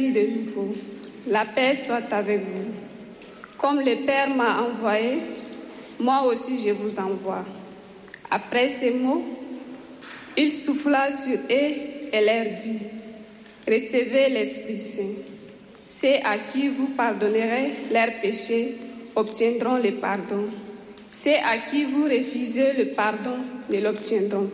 dit de nouveau, « La paix soit avec vous. Comme le Père m'a envoyé, moi aussi je vous envoie. » Après ces mots, il souffla sur eux et leur dit, « Recevez l'Esprit Saint. Ceux à qui vous pardonnerez leurs péchés obtiendront le pardon. Ceux à qui vous refusez le pardon ne l'obtiendront pas. »